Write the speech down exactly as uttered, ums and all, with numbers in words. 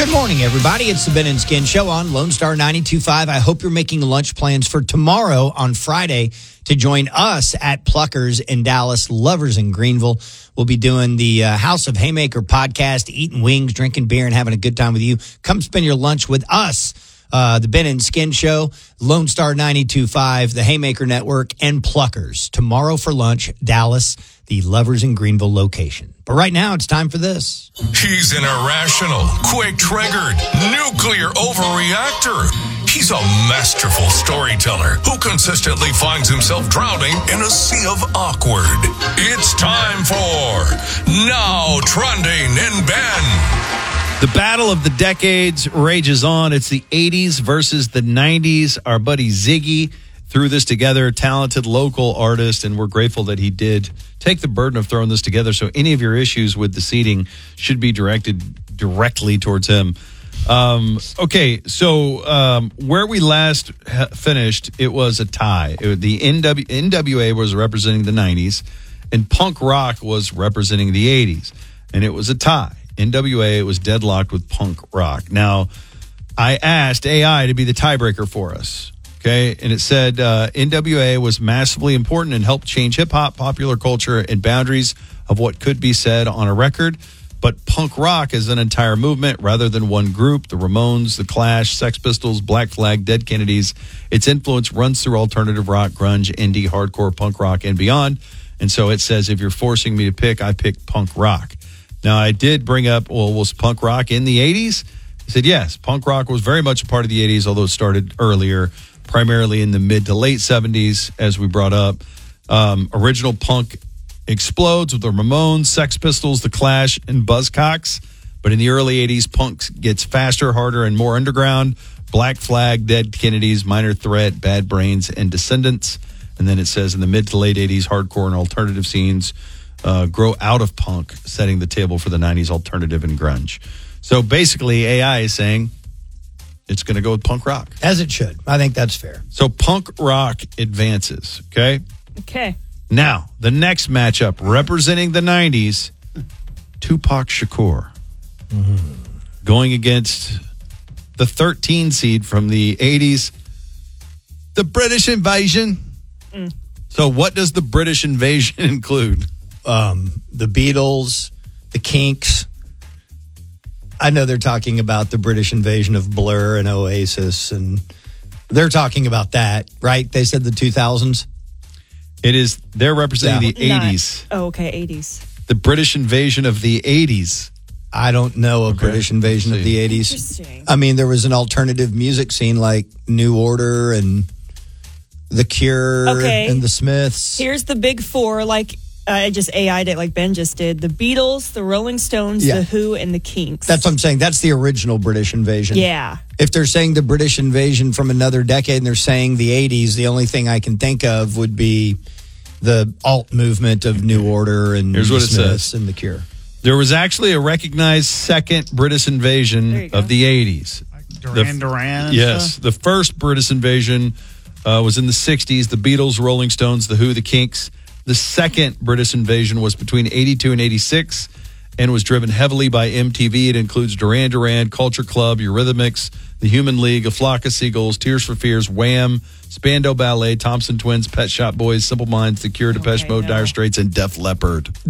Good morning, everybody. It's the Ben and Skin Show on Lone Star ninety-two point five. I hope you're making lunch plans for tomorrow on Friday to join us at Pluckers in Dallas, Lovers in Greenville. We'll be doing the uh, House of Haymaker podcast, eating wings, drinking beer, and having a good time with you. Come spend your lunch with us. Uh, the Ben and Skin Show, Lone Star ninety-two point five, the Haymaker Network, and Pluckers. Tomorrow for lunch, Dallas, the Lovers in Greenville location. But right now, it's time for this. He's an irrational, quick-triggered, nuclear overreactor. He's a masterful storyteller who consistently finds himself drowning in a sea of awkward. It's time for Now Trending in Ben. The battle of the decades rages on. It's the eighties versus the nineties. Our buddy Ziggy threw this together, talented local artist, and we're grateful that he did take the burden of throwing this together. So any of your issues with the seating should be directed directly towards him. Um, okay, so um, where we last ha- finished, it was a tie. It, the N W, N W A was representing the nineties, and punk rock was representing the eighties, and it was a tie. N W A was deadlocked with punk rock. Now, I asked A I to be the tiebreaker for us, okay? And it said uh, N W A was massively important and helped change hip-hop, popular culture, and boundaries of what could be said on a record. But punk rock is an entire movement rather than one group. The Ramones, The Clash, Sex Pistols, Black Flag, Dead Kennedys. Its influence runs through alternative rock, grunge, indie, hardcore, punk rock, and beyond. And so it says if you're forcing me to pick, I pick punk rock. Now, I did bring up, well, was punk rock in the eighties? I said, yes, punk rock was very much a part of the eighties, although it started earlier, primarily in the mid to late seventies, as we brought up. Um, original punk explodes with the Ramones, Sex Pistols, The Clash, and Buzzcocks. But in the early eighties, punk gets faster, harder, and more underground. Black Flag, Dead Kennedys, Minor Threat, Bad Brains, and Descendants. And then it says in the mid to late eighties, hardcore and alternative scenes Uh, grow out of punk, setting the table for the nineties alternative and grunge. So basically, A I is saying it's going to go with punk rock. As it should. I think that's fair. So punk rock advances, okay? Okay. Now, the next matchup, representing the nineties, Tupac Shakur. Mm-hmm. Going against the thirteen seed from the eighties, the British invasion. Mm. So what does the British invasion include? Um, the Beatles, the Kinks. I know they're talking about the British invasion of Blur and Oasis, and they're talking about that, right? They said the two thousands. It is, they're representing yeah. the eighties. Not, oh, okay, eighties. The British invasion of the eighties. I don't know a okay. British invasion of the eighties. Interesting. I mean, there was an alternative music scene like New Order and The Cure okay. and the Smiths. Here's the big four, like I just A I'd it like Ben just did. The Beatles, the Rolling Stones, yeah. the Who, and the Kinks. That's what I'm saying. That's the original British invasion. Yeah. If they're saying the British invasion from another decade and they're saying the eighties, the only thing I can think of would be the alt movement of New Order and Here's the what it Smiths says. and the Cure. There was actually a recognized second British invasion of the eighties. Like Duran the, Duran? And yes. stuff? The first British invasion uh, was in the sixties. The Beatles, Rolling Stones, the Who, the Kinks. The second British invasion was between eighty-two and eighty-six and was driven heavily by M T V. It includes Duran Duran, Culture Club, Eurythmics, The Human League, A Flock of Seagulls, Tears for Fears, Wham!, Spandau Ballet, Thompson Twins, Pet Shop Boys, Simple Minds, The Cure, Depeche okay, Mode, no. Dire Straits, and Def Leppard.